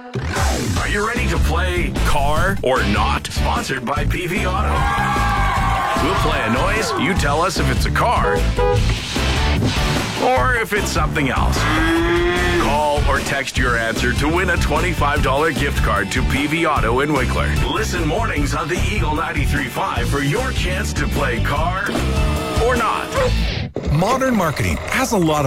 Are you ready to play Car or Not? Sponsored by PV Auto. We'll play a noise. You tell us if it's a car or if it's something else. Call or text your answer to win a $25 gift card to PV Auto in Wickler. Listen mornings on the Eagle 93.5 for your chance to play Car or Not. Modern marketing has a lot of